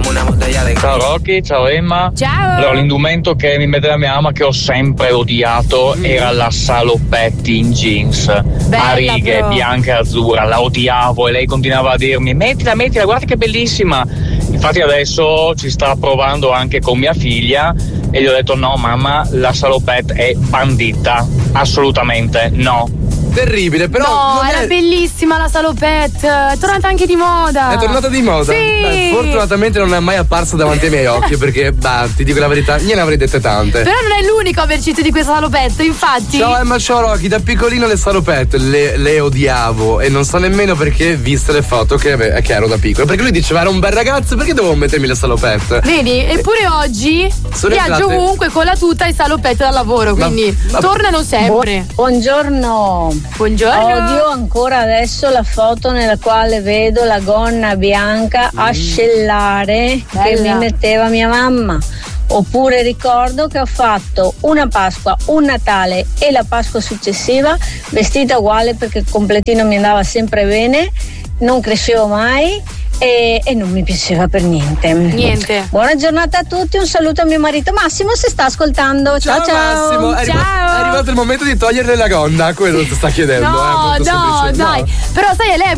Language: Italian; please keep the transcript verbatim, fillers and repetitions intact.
Ciao Rocky, ciao Emma. Ciao. Allora, l'indumento che mi metteva mia mamma, che ho sempre odiato, mm. era la salopetti in jeans. Bella, a righe, però. bianca e azzurra. La odiavo e lei continuava a dirmi mettila, mettila, guarda che bellissima. Infatti adesso ci sta provando anche con mia figlia e gli ho detto no mamma, la salopette è bandita, assolutamente no. Terribile, però no, non era è... bellissima la salopette, è tornata anche di moda. È tornata di moda? Sì. Beh, fortunatamente non è mai apparsa davanti ai miei occhi perché, bah, ti dico la verità, gliene avrei dette tante. Però non è l'unico esercizio di questa salopette, infatti. Ciao Emma, ciao Rocky, da piccolino le salopette le, le odiavo e non so nemmeno perché, viste le foto che, che ero da piccolo. Perché lui diceva era un bel ragazzo, perché dovevo mettermi le salopette? Vedi, eppure oggi Sono viaggio entrate... ovunque con la tuta e salopette da lavoro, quindi ma, ma... tornano sempre. Bu- buongiorno. Buongiorno. Odio ancora adesso la foto nella quale vedo la gonna bianca mm. ascellare Bella. che mi metteva mia mamma. Oppure ricordo che ho fatto una Pasqua, un Natale e la Pasqua successiva vestita uguale perché il completino mi andava sempre bene, non crescevo mai e, e non mi piaceva per niente. Niente. Buona giornata a tutti, un saluto a mio marito Massimo se sta ascoltando. Ciao ciao. Massimo, è, ciao. Arrivato, è arrivato il momento di toglierle la gonna, quello ti sta chiedendo. No, eh, molto no, semplice. dai. No. Però sai, lei